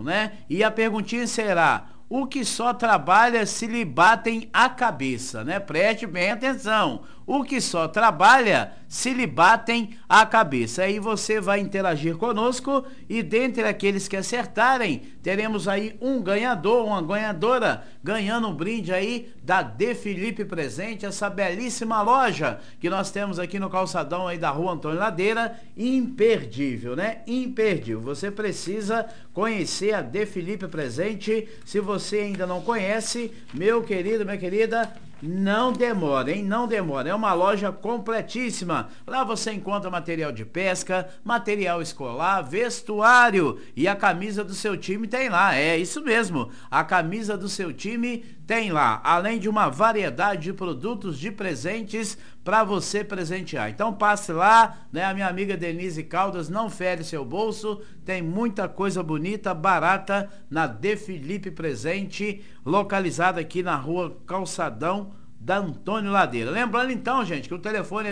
né? E a perguntinha será: o que só trabalha se lhe batem a cabeça, né? Preste bem atenção. O que só trabalha se lhe batem a cabeça. Aí você vai interagir conosco e dentre aqueles que acertarem, teremos aí um ganhador, uma ganhadora, ganhando um brinde aí da De Felipe Presente, essa belíssima loja que nós temos aqui no calçadão aí da Rua Antônio Ladeira, imperdível, né? Imperdível. Você precisa conhecer a De Felipe Presente. Se você ainda não conhece, meu querido, minha querida, não demora, hein? Não demora. É uma loja completíssima. Lá você encontra material de pesca, material escolar, vestuário e a camisa do seu time tem lá. É isso mesmo. A camisa do seu time tem lá, além de uma variedade de produtos de presentes para você presentear. Então passe lá, né? A minha amiga Denise Caldas não fere seu bolso. Tem muita coisa bonita, barata na De Felipe Presente, localizada aqui na Rua Calçadão da Antônio Ladeira. Lembrando então, gente, que o telefone é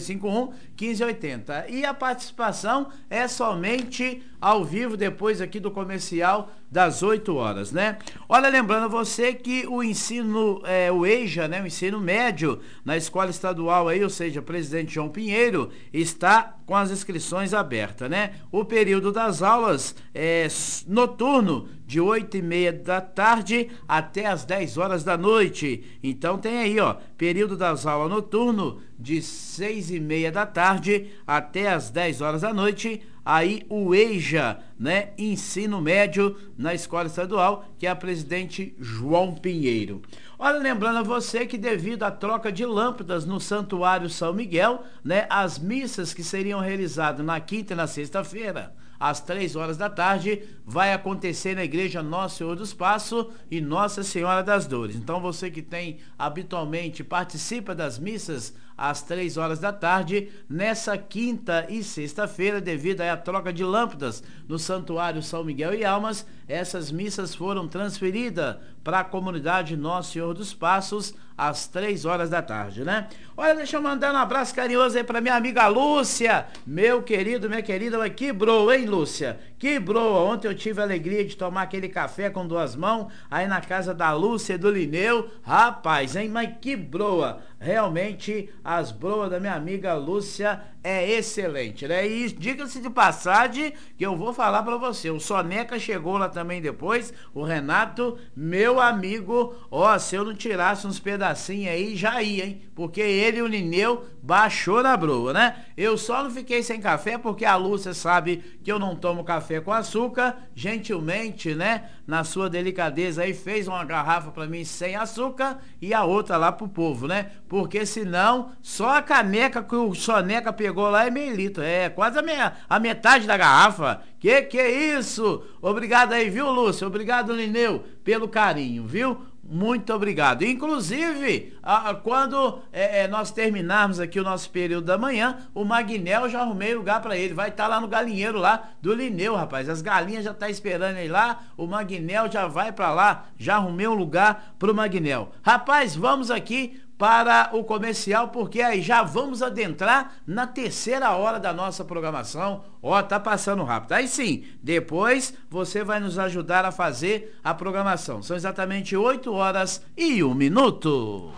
3251-1580 e a participação é somente ao vivo depois aqui do comercial das 8 horas, né? Olha, lembrando você que o ensino, o EJA, né, o ensino médio na escola estadual aí, ou seja, Presidente João Pinheiro, está com as inscrições abertas, né? O período das aulas é noturno, de 8h30 da tarde até as 10 horas da noite. Então tem aí, ó, período das aulas noturno de 6h30 da tarde até as 10 horas da noite. Aí o EJA, né, ensino médio na escola estadual, que é a Presidente João Pinheiro. Olha, lembrando a você que devido à troca de lâmpadas no Santuário São Miguel, né, as missas que seriam realizadas na quinta e na sexta-feira, às 3 horas da tarde, vai acontecer na Igreja Nosso Senhor dos Passos e Nossa Senhora das Dores. Então você que tem habitualmente, participa das missas às 3 horas da tarde, nessa quinta e sexta-feira, devido à troca de lâmpadas no Santuário São Miguel e Almas, essas missas foram transferidas para a comunidade Nosso Senhor dos Passos às 3 horas da tarde, né? Olha, deixa eu mandar um abraço carinhoso aí pra minha amiga Lúcia, meu querido, minha querida, mas que broa, hein, Lúcia? Que broa. Ontem eu tive a alegria de tomar aquele café com 2 mãos aí na casa da Lúcia e do Lineu, rapaz, hein, mas que broa. Realmente as broas da minha amiga Lúcia é excelente, né? E diga-se de passagem que eu vou falar pra você, o Soneca chegou lá também depois, o Renato, meu amigo, ó, se eu não tirasse uns pedacinhos aí, já ia, hein? Porque ele e o Lineu baixou na broa, né? Eu só não fiquei sem café porque a Lúcia sabe que eu não tomo café com açúcar, gentilmente, né, na sua delicadeza aí, fez uma garrafa pra mim sem açúcar e a outra lá pro povo, né? Porque senão, só a caneca que o Soneca pegou lá é meio litro, é quase a metade da garrafa. Que é isso? Obrigado aí, viu, Lúcia? Obrigado, Lineu, pelo carinho, viu? Muito obrigado. Inclusive, quando nós terminarmos aqui o nosso período da manhã, o Magnel, já arrumei lugar para ele. Vai estar lá no galinheiro lá do Lineu, rapaz. As galinhas já estão esperando ele lá. O Magnel já vai para lá. Já arrumei um lugar pro Magnel. Rapaz, vamos aqui para o comercial, porque aí já vamos adentrar na 3ª hora da nossa programação. Ó, tá passando rápido. Aí sim, depois você vai nos ajudar a fazer a programação. São exatamente 8 horas e 1 minuto.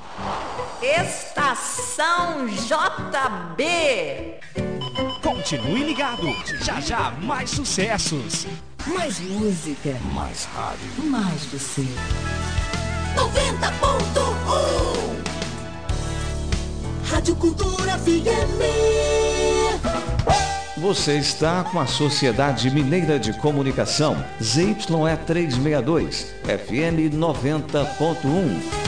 Estação JB. Continue ligado. Já já mais sucessos. Mais música. Mais rádio. Mais você. 90.1 Rádio Cultura FM. Você está com a Sociedade Mineira de Comunicação, ZYE 362, FM 90.1.